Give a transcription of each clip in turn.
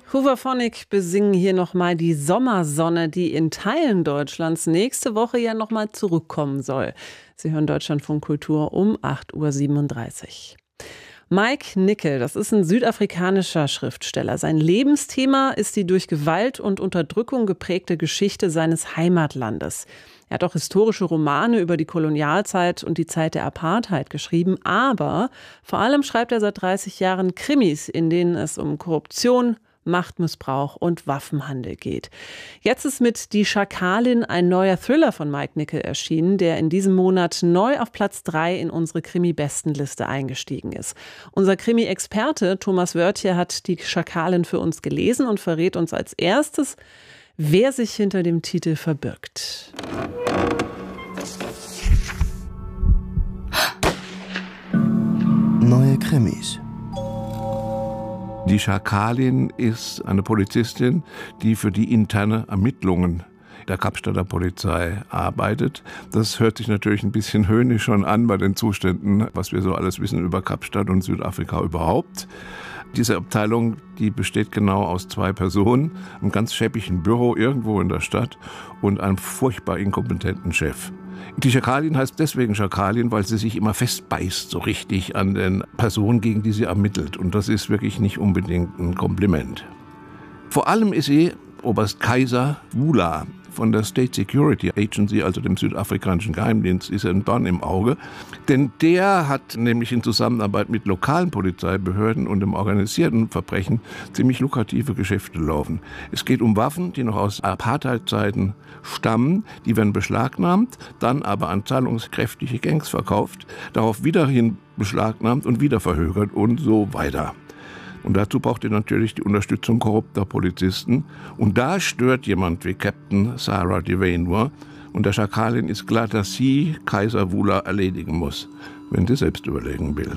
Hooverphonic besingen hier nochmal die Sommersonne, die in Teilen Deutschlands nächste Woche ja nochmal zurückkommen soll. Sie hören Deutschlandfunk Kultur um 8:37 Uhr. Mike Nickel, das ist ein südafrikanischer Schriftsteller. Sein Lebensthema ist die durch Gewalt und Unterdrückung geprägte Geschichte seines Heimatlandes. Er hat auch historische Romane über die Kolonialzeit und die Zeit der Apartheid geschrieben, aber vor allem schreibt er seit 30 Jahren Krimis, in denen es um Korruption, Machtmissbrauch und Waffenhandel geht. Jetzt ist mit Die Schakalin ein neuer Thriller von Mike Nickel erschienen, der in diesem Monat neu auf Platz 3 in unsere Krimi-Bestenliste eingestiegen ist. Unser Krimi-Experte Thomas Wörtje hat Die Schakalin für uns gelesen und verrät uns als erstes, wer sich hinter dem Titel verbirgt. Neue Krimis. Die Schakalin ist eine Polizistin, die für die interne Ermittlungen der Kapstadter Polizei arbeitet. Das hört sich natürlich ein bisschen höhnisch schon an bei den Zuständen, was wir so alles wissen über Kapstadt und Südafrika überhaupt. Diese Abteilung, die besteht genau aus 2 Personen, einem ganz schäbigen Büro irgendwo in der Stadt und einem furchtbar inkompetenten Chef. Die Schakalin heißt deswegen Schakalin, weil sie sich immer festbeißt, so richtig an den Personen, gegen die sie ermittelt. Und das ist wirklich nicht unbedingt ein Kompliment. Vor allem ist sie Oberst Kaiser Wula von der State Security Agency, also dem südafrikanischen Geheimdienst, ist ein Dorn im Auge. Denn der hat nämlich in Zusammenarbeit mit lokalen Polizeibehörden und dem organisierten Verbrechen ziemlich lukrative Geschäfte laufen. Es geht um Waffen, die noch aus Apartheid-Zeiten stammen, die werden beschlagnahmt, dann aber an zahlungskräftige Gangs verkauft, darauf wiederhin beschlagnahmt und wieder verhökert und so weiter. Und dazu braucht ihr natürlich die Unterstützung korrupter Polizisten. Und da stört jemand wie Captain Sarah Devane nur. Und der Schakalin ist klar, dass sie Kaiser Wula erledigen muss, wenn sie selbst überlegen will.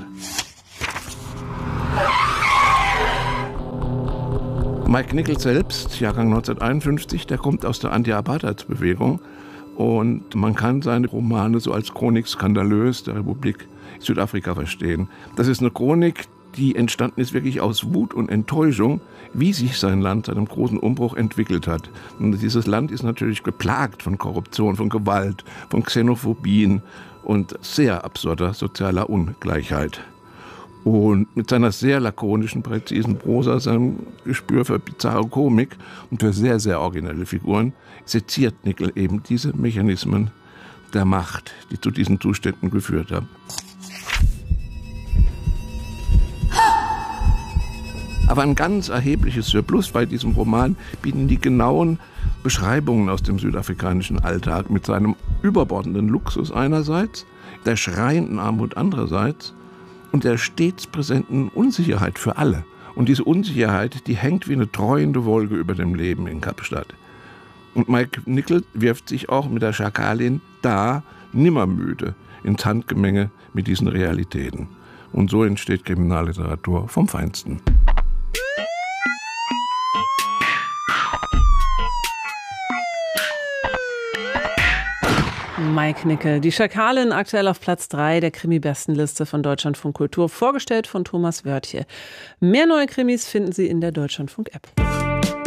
Mike Nickel selbst, Jahrgang 1951, der kommt aus der Anti-Apartheid-Bewegung. Und man kann seine Romane so als Chronik skandalös der Republik Südafrika verstehen. Das ist eine Chronik, die entstanden ist wirklich aus Wut und Enttäuschung, wie sich sein Land seit einem großen Umbruch entwickelt hat. Und dieses Land ist natürlich geplagt von Korruption, von Gewalt, von Xenophobien und sehr absurder sozialer Ungleichheit. Und mit seiner sehr lakonischen, präzisen Prosa, seinem Gespür für bizarre Komik und für sehr, sehr originelle Figuren, seziert Nickel eben diese Mechanismen der Macht, die zu diesen Zuständen geführt haben. Aber ein ganz erhebliches Surplus bei diesem Roman bieten die genauen Beschreibungen aus dem südafrikanischen Alltag mit seinem überbordenden Luxus einerseits, der schreienden Armut andererseits und der stets präsenten Unsicherheit für alle. Und diese Unsicherheit, die hängt wie eine treuende Wolke über dem Leben in Kapstadt. Und Mike Nickel wirft sich auch mit der Schakalin da nimmermüde ins Handgemenge mit diesen Realitäten. Und so entsteht Kriminalliteratur vom Feinsten. Mike Nickel, Die Schakalin, aktuell auf Platz 3 der Krimi-Bestenliste von Deutschlandfunk Kultur, vorgestellt von Thomas Wörtje. Mehr neue Krimis finden Sie in der Deutschlandfunk-App.